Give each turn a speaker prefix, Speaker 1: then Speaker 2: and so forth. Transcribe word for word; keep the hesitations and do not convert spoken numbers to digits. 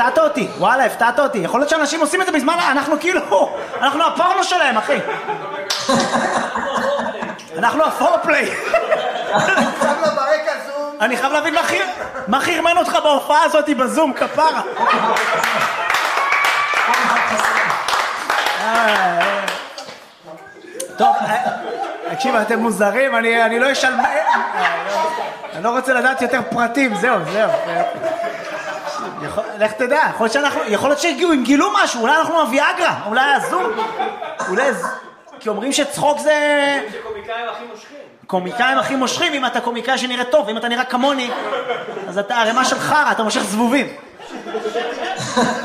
Speaker 1: הפתעת אותי, וואלה, הפתעת אותי. יכול להיות שאנשים עושים את זה בזמן, אנחנו כאילו, אנחנו הפורנו שלהם, אחי. אנחנו הפורפליי.
Speaker 2: עכשיו לו ברקע זום.
Speaker 1: אני חייב להבין מה חרמן אותך בהופעה הזאת בזום, כפרה. טוב, תקשיב, אתם מוזרים, אני לא אשאל... אני לא רוצה לדעת יותר פרטים, זהו, זהו. לך תדע, יכול להיות שהגיעו, אם גילו משהו, אולי אנחנו הוויאגרה, אולי הזום, אולי... כי אומרים שצחוק זה...
Speaker 3: שקומיקאים הכי מושכים.
Speaker 1: קומיקאים הכי מושכים, אם אתה קומיקאי שנראה טוב, אם אתה נראה כמוני, אז אתה הרמה של חרה, אתה מושך זבובים.